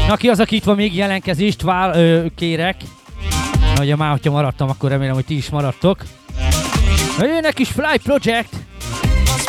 Na ki az, aki itt van még jelentkezést kérek. Na ugye már, hogyha maradtam, akkor remélem, hogy ti is maradtok. Na jöjjön is Fly Project.